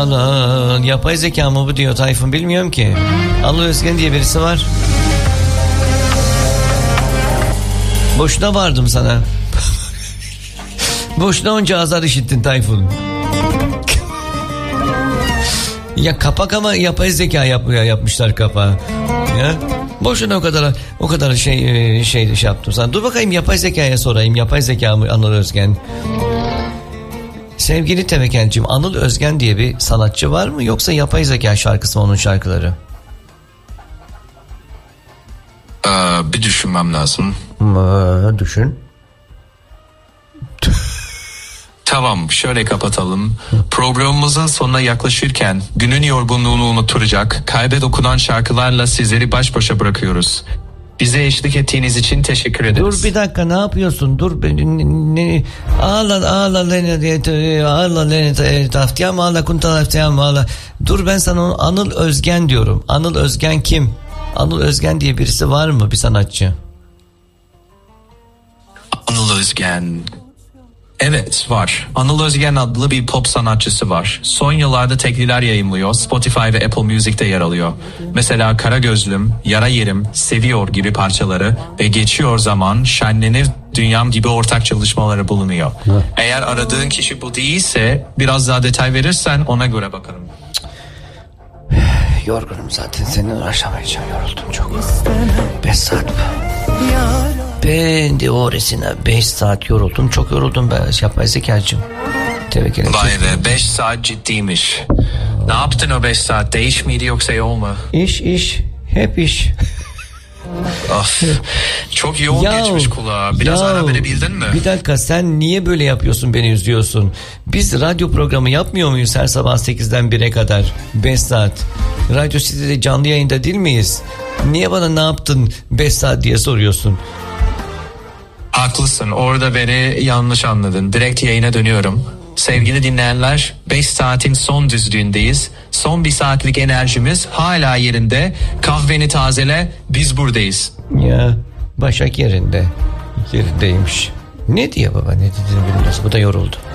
Allah, yapay zeka mı bu diyor Tayfun, bilmiyorum ki. Anıl Özgen diye birisi var. Boşuna vardım sana. Boşuna onca azar işittin Tayfun. Ya kapak ama yapay zeka yapmışlar kapağı. Ya boşuna o kadar şey yaptım sana. Dur bakayım, yapay zekaya sorayım. Yapay zeka mı Anıl Özgen? Sevgili Teveken'cim, Anıl Özgen diye bir sanatçı var mı, yoksa yapay zeka şarkısı mı onun şarkıları? Bir düşünmem lazım. Düşün. Tamam, şöyle kapatalım. Programımızın sonuna yaklaşırken günün yorgunluğunu unutturacak, kalbe dokunan şarkılarla sizleri baş başa bırakıyoruz. Bize eşlik ettiğiniz için teşekkür ederiz. Dur bir dakika, ne yapıyorsun? Dur, ağla. Dur, ben sana Anıl Özgen diyorum. Anıl Özgen kim? Anıl Özgen diye birisi var mı, bir sanatçı? Anıl Özgen. Evet, var. Anıl Özgen adlı bir pop sanatçısı var. Son yıllarda tekliler yayımlıyor. Spotify ve Apple Music'te yer alıyor. Mesela Kara Gözlüm, Yara Yerim, Seviyor gibi parçaları ve Geçiyor Zaman, Şenlenir Dünyam gibi ortak çalışmaları bulunuyor. Eğer aradığın kişi bu değilse biraz daha detay verirsen ona göre bakarım. Yorgunum zaten, seninle uğraşamayacağım, yoruldum çok. 5 saat. Ben de orasına 5 saat yoruldum. Çok yoruldum ben, yapay zekacığım. Tevekkül. Vay be, 5 saat ciddiymiş. Ne yaptın o 5 saatte? İş miydi yoksa yol mu? İş. Hep iş. Of, çok yoğun geçmiş kulağa. Biraz ara verebildin mi? Bir dakika, sen niye böyle yapıyorsun, beni üzüyorsun? Biz radyo programı yapmıyor muyuz her sabah 8'den 1'e kadar? 5 saat. Radyo City'de canlı yayında değil miyiz? Niye bana ne yaptın 5 saat diye soruyorsun? Haklısın, orada beni yanlış anladın. Direkt yayına dönüyorum. Sevgili dinleyenler, 5 saatin son düzlüğündeyiz. Son 1 saatlik enerjimiz hala yerinde. Kahveni tazele, biz buradayız. Ya Başak yerindeymiş. Ne diye baba, ne dediğini bilmiyoruz. Bu da yoruldu.